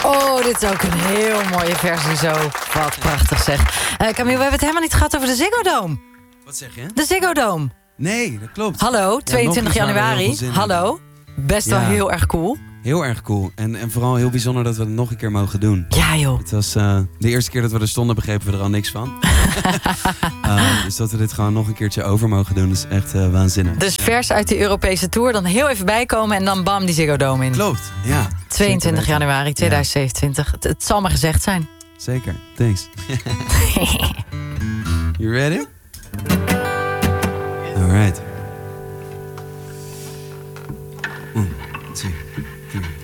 Oh, dit is ook een heel mooie versie zo. Wat prachtig zeg. Camille, we hebben het helemaal niet gehad over de Ziggo Dome. Wat zeg je? De Ziggo Dome. Nee, dat klopt. Hallo, 22 januari. Hallo. Best wel heel erg cool. Heel erg cool. En vooral heel bijzonder dat we het nog een keer mogen doen. Ja, joh. Het was de eerste keer dat we er stonden, begrepen we er al niks van. Dus dat we dit gewoon nog een keertje over mogen doen, is echt waanzinnig. Dus vers uit die Europese tour, dan heel even bijkomen en dan bam, die Ziggo Dome in. Klopt, ja. 22 januari 2027. Het zal maar gezegd zijn. Zeker, thanks. You ready? All right. 1, 2, 3.